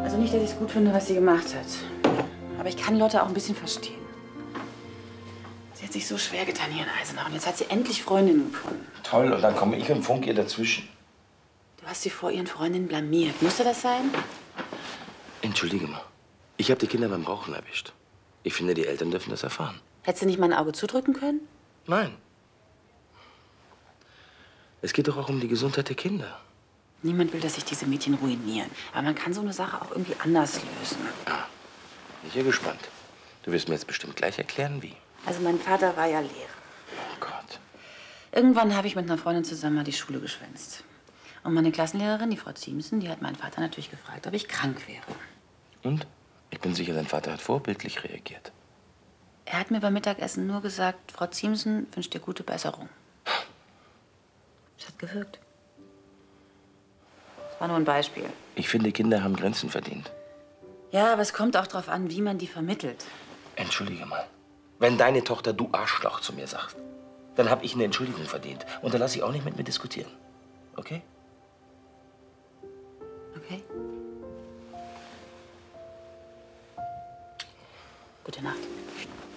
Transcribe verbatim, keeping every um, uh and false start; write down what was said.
Also nicht, dass ich es gut finde, was sie gemacht hat. Aber ich kann Lotte auch ein bisschen verstehen. Sie hat sich so schwer getan hier in Eisenach. Und jetzt hat sie endlich Freundinnen gefunden. Toll, und dann komme ich und funk ihr dazwischen. Du hast sie vor ihren Freundinnen blamiert. Musste das sein? Entschuldige mal. Ich habe die Kinder beim Rauchen erwischt. Ich finde, die Eltern dürfen das erfahren. Hättest du nicht mal ein Auge zudrücken können? Nein. Es geht doch auch um die Gesundheit der Kinder. Niemand will, dass sich diese Mädchen ruinieren. Aber man kann so eine Sache auch irgendwie anders lösen. Ah, bin ich ja gespannt. Du wirst mir jetzt bestimmt gleich erklären, wie. Also mein Vater war ja Lehrer. Oh Gott. Irgendwann habe ich mit einer Freundin zusammen mal die Schule geschwänzt. Und meine Klassenlehrerin, die Frau Ziemsen, die hat meinen Vater natürlich gefragt, ob ich krank wäre. Und? Ich bin sicher, dein Vater hat vorbildlich reagiert. Er hat mir beim Mittagessen nur gesagt, Frau Ziemsen wünscht dir gute Besserung. Das hat gewirkt. Das war nur ein Beispiel. Ich finde, Kinder haben Grenzen verdient. Ja, aber es kommt auch darauf an, wie man die vermittelt. Entschuldige mal. Wenn deine Tochter du Arschloch zu mir sagt, dann habe ich eine Entschuldigung verdient. Und da lasse ich auch nicht mit mir diskutieren. Okay? Okay? Gute Nacht.